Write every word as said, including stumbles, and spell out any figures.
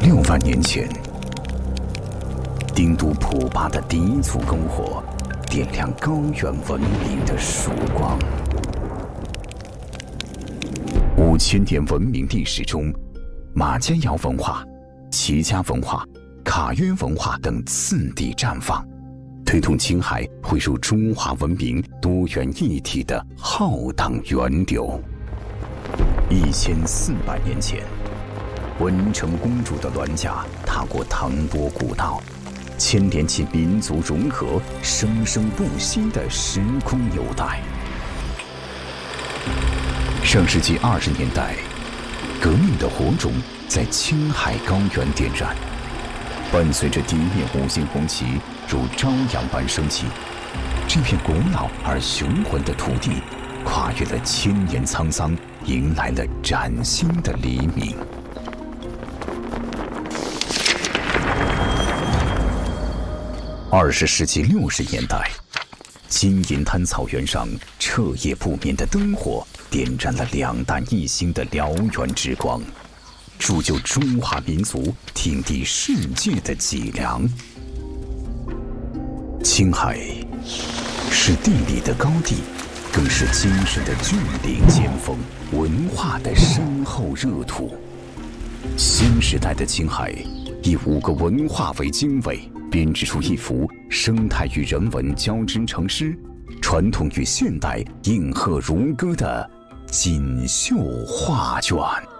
六万年前，丁都普巴的第一簇篝火点亮高原文明的曙光。五千年文明历史中，马家窑文化、齐家文化、卡约文化等次第绽放，推动青海汇入中华文明多元一体的浩荡源流。一千四百年前，文成公主的銮驾踏过唐波古道，牵连起民族融合生生不息的时空纽带。上世纪二十年代，革命的火种在青海高原点燃，伴随着第一面五星红旗如朝阳般升起，这片古老而雄浑的土地跨越了千年沧桑，迎来了崭新的黎明。二十世纪六十年代，金银滩草原上彻夜不眠的灯火点燃了两弹一星的燎原之光，铸就中华民族挺敌世界的脊梁。青海是地理的高地，更是精神的峻岭尖峰，文化的深厚热土。新时代的青海以五个文化为经纬，编织出一幅生态与人文交织成诗、传统与现代应和如歌的锦绣画卷。